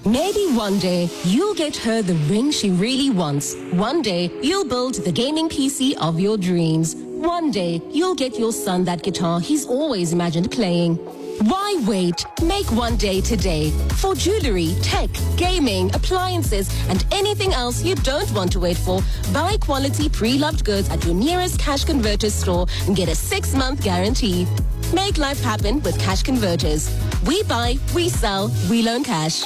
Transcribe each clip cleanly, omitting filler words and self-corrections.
Maybe one day you'll get her the ring she really wants. One day you'll build the gaming PC of your dreams. One day you'll get your son that guitar he's always imagined playing. Why wait? Make one day today. For jewelry, tech, gaming, appliances, and anything else you don't want to wait for, buy quality pre-loved goods at your nearest Cash Converters store and get a 6-month guarantee. Make life happen with Cash Converters. We buy, we sell, we loan cash.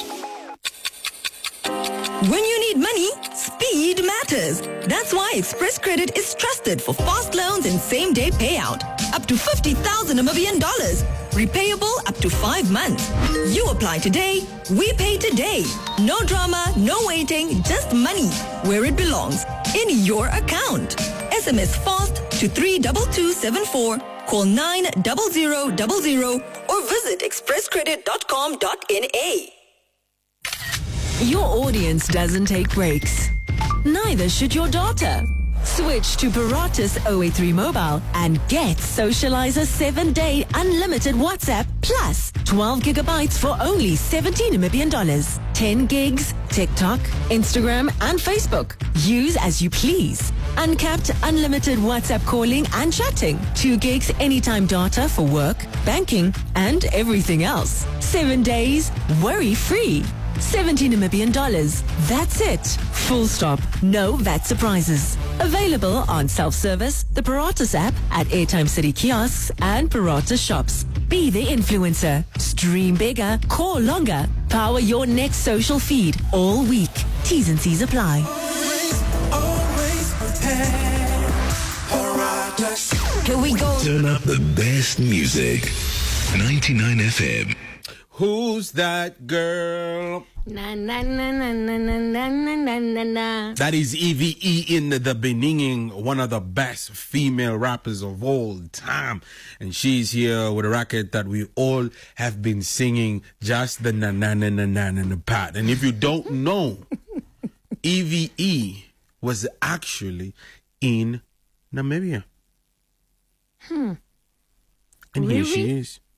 When you need money, speed matters. That's why Express Credit is trusted for fast loans and same-day payout. Up to $50,000 Namibian dollars. Repayable up to 5 months. You apply today, we pay today. No drama, no waiting, just money where it belongs, in your account. SMS FAST to 32274. Call 90000 or visit expresscredit.com.na. Your audience doesn't take breaks. Neither should your daughter. Switch to Paratus 083 Mobile and get Socializer 7-day unlimited WhatsApp plus 12 gigabytes for only $17 Namibian. 10 gigs, TikTok, Instagram, and Facebook. Use as you please. Uncapped unlimited WhatsApp calling and chatting. 2 gigs anytime data for work, banking, and everything else. 7 days, worry-free. $17 Namibian. That's it. Full stop. No VAT surprises. Available on self-service, the Paratus app, at Airtime City kiosks and Paratus shops. Be the influencer. Stream bigger. Call longer. Power your next social feed all week. T's and C's apply. Always prepared. Paratus. Here we go. Turn up the best music. 99 FM. Who's that girl? Na na na na na na na na na na. That is EVE in the Beninging, one of the best female rappers of all time. And she's here with a record that we all have been singing, just the na na na na na na part. And if you don't know, EVE was actually in Namibia. And Really? here she is.